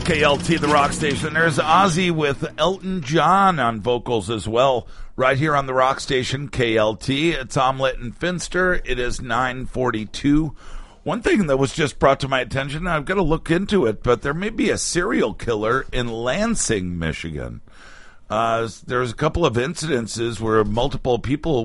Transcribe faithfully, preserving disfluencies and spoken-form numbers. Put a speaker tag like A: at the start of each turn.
A: K L T, the rock station. There's Ozzy with Elton John on vocals as well, right here on the rock station, K L T. It's Omelette and Finster. It is nine forty-two. One thing that was just brought to my attention, I've got to look into it, but there may be a serial killer in Lansing, Michigan. Uh, there's a couple of incidences where multiple people